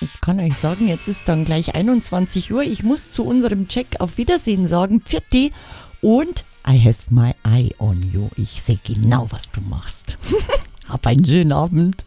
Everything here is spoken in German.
Ich kann euch sagen, jetzt ist dann gleich 21 Uhr. Ich muss zu unserem Check auf Wiedersehen sagen. Pfiatti und I have my eye on you. Ich sehe genau, was du machst. Hab einen schönen Abend.